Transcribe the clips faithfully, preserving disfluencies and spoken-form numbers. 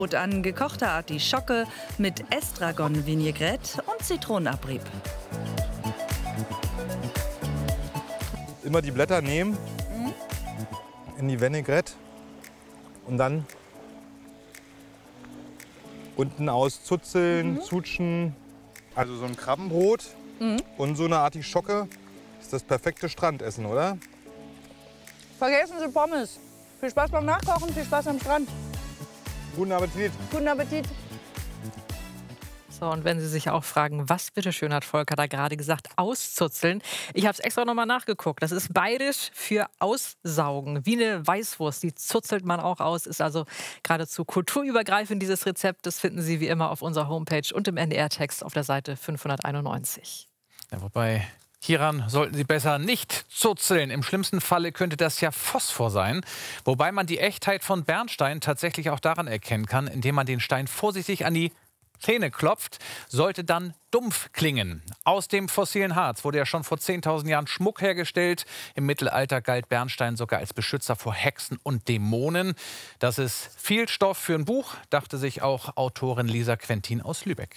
Und an gekochter Artischocke mit Estragon-Vinaigrette und Zitronenabrieb. Immer die Blätter nehmen, mhm. in die Vinaigrette und dann unten auszuzeln, mhm. zutschen. Also so ein Krabbenbrot mhm. und so eine Artischocke ist das perfekte Strandessen, oder? Vergessen Sie Pommes. Viel Spaß beim Nachkochen, viel Spaß am Strand. Guten Appetit. Guten Appetit. So, und wenn Sie sich auch fragen, was bitteschön hat Volker da gerade gesagt, auszuzeln. Ich habe es extra nochmal nachgeguckt. Das ist bayerisch für aussaugen. Wie eine Weißwurst, die zuzelt man auch aus. Ist also geradezu kulturübergreifend, dieses Rezept. Das finden Sie wie immer auf unserer Homepage und im N D R-Text auf der Seite fünfhunderteinundneunzig. Ja, wobei... Hieran sollten Sie besser nicht zuzeln. Im schlimmsten Falle könnte das ja Phosphor sein. Wobei man die Echtheit von Bernstein tatsächlich auch daran erkennen kann, indem man den Stein vorsichtig an die Zähne klopft, sollte dann dumpf klingen. Aus dem fossilen Harz wurde ja schon vor zehntausend Jahren Schmuck hergestellt. Im Mittelalter galt Bernstein sogar als Beschützer vor Hexen und Dämonen. Das ist viel Stoff für ein Buch, dachte sich auch Autorin Lisa Quentin aus Lübeck.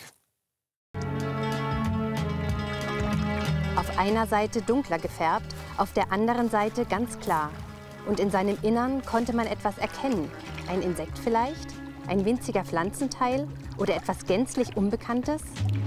Auf einer Seite dunkler gefärbt, auf der anderen Seite ganz klar. Und in seinem Innern konnte man etwas erkennen. Ein Insekt vielleicht? Ein winziger Pflanzenteil? Oder etwas gänzlich Unbekanntes?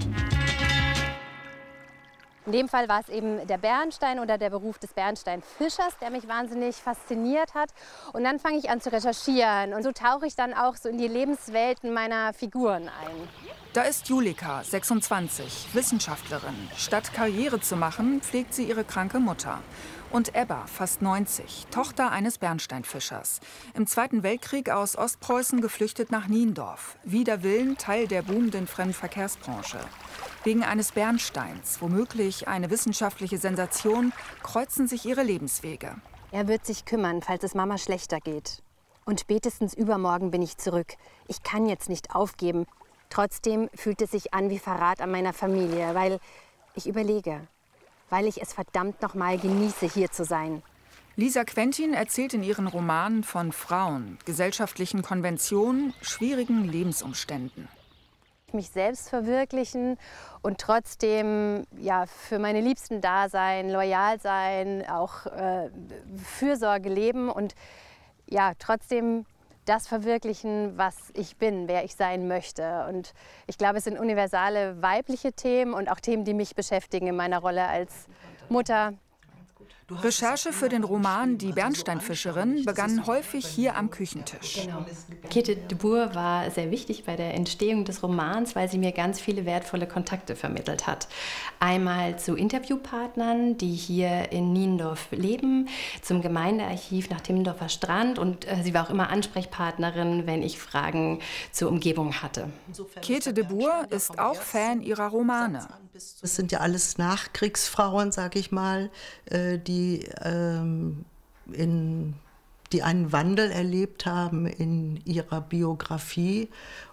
In dem Fall war es eben der Bernstein oder der Beruf des Bernsteinfischers, der mich wahnsinnig fasziniert hat. Und dann fange ich an zu recherchieren und so tauche ich dann auch so in die Lebenswelten meiner Figuren ein. Da ist Julika, sechsundzwanzig, Wissenschaftlerin. Statt Karriere zu machen, pflegt sie ihre kranke Mutter. Und Ebba, fast neunzig, Tochter eines Bernsteinfischers. Im Zweiten Weltkrieg aus Ostpreußen geflüchtet nach Niendorf. Wider Willen Teil der boomenden Fremdenverkehrsbranche. Wegen eines Bernsteins, womöglich eine wissenschaftliche Sensation, kreuzen sich ihre Lebenswege. Er wird sich kümmern, falls es Mama schlechter geht. Und spätestens übermorgen bin ich zurück. Ich kann jetzt nicht aufgeben. Trotzdem fühlt es sich an wie Verrat an meiner Familie, weil ich überlege, weil ich es verdammt noch mal genieße, hier zu sein. Lisa Quentin erzählt in ihren Romanen von Frauen, gesellschaftlichen Konventionen, schwierigen Lebensumständen. Mich selbst verwirklichen und trotzdem ja, für meine Liebsten da sein, loyal sein, auch äh, Fürsorge leben und ja, trotzdem das verwirklichen, was ich bin, wer ich sein möchte. Und ich glaube, es sind universale weibliche Themen und auch Themen, die mich beschäftigen in meiner Rolle als Mutter. Recherche für den Roman Die Bernsteinfischerin begann häufig hier am Küchentisch. Genau. Käthe de Boer war sehr wichtig bei der Entstehung des Romans, weil sie mir ganz viele wertvolle Kontakte vermittelt hat. Einmal zu Interviewpartnern, die hier in Niendorf leben, zum Gemeindearchiv nach Timmendorfer Strand und äh, sie war auch immer Ansprechpartnerin, wenn ich Fragen zur Umgebung hatte. Käthe de Boer ist auch Fan ihrer Romane. Es sind ja alles Nachkriegsfrauen, sag ich mal, äh, die Die, ähm, in, die einen Wandel erlebt haben in ihrer Biografie.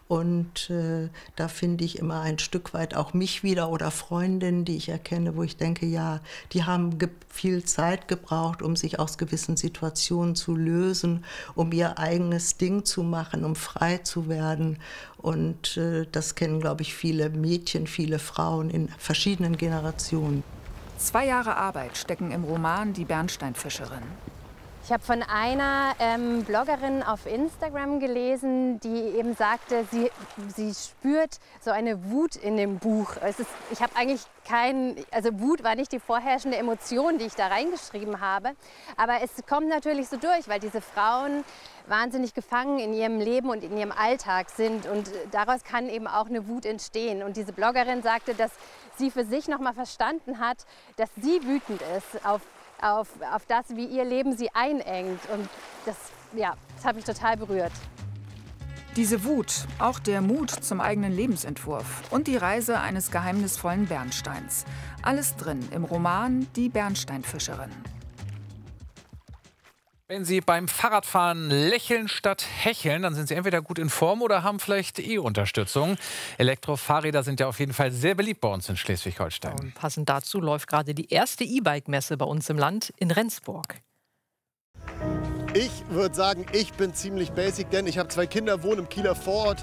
Und äh, da finde ich immer ein Stück weit auch mich wieder oder Freundinnen, die ich erkenne, wo ich denke, ja, die haben viel Zeit gebraucht, um sich aus gewissen Situationen zu lösen, um ihr eigenes Ding zu machen, um frei zu werden. Und äh, das kennen, glaube ich, viele Mädchen, viele Frauen in verschiedenen Generationen. Zwei Jahre Arbeit stecken im Roman Die Bernsteinfischerin. Ich habe von einer ähm, Bloggerin auf Instagram gelesen, die eben sagte, sie, sie spürt so eine Wut in dem Buch. Es ist, ich habe eigentlich kein, also Wut war nicht die vorherrschende Emotion, die ich da reingeschrieben habe. Aber es kommt natürlich so durch, weil diese Frauen wahnsinnig gefangen in ihrem Leben und in ihrem Alltag sind. Und daraus kann eben auch eine Wut entstehen. Und diese Bloggerin sagte, dass sie für sich noch mal verstanden hat, dass sie wütend ist auf Auf, auf das, wie ihr Leben sie einengt. Und das, ja, das hat mich total berührt. Diese Wut, auch der Mut zum eigenen Lebensentwurf und die Reise eines geheimnisvollen Bernsteins. Alles drin im Roman Die Bernsteinfischerin. Wenn Sie beim Fahrradfahren lächeln statt hecheln, dann sind Sie entweder gut in Form oder haben vielleicht E-Unterstützung. Elektrofahrräder sind ja auf jeden Fall sehr beliebt bei uns in Schleswig-Holstein. Und passend dazu läuft gerade die erste E-Bike-Messe bei uns im Land in Rendsburg. Ich würde sagen, ich bin ziemlich basic, denn ich habe zwei Kinder, wohne im Kieler Vorort.